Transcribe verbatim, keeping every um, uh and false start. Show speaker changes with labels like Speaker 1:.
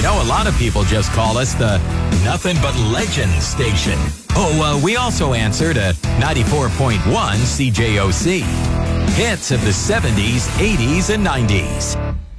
Speaker 1: know, a lot of people just call us the Nothing But Legends station. Oh, uh, we also answer to ninety-four point one C J O C. Hits of the seventies, eighties, and nineties.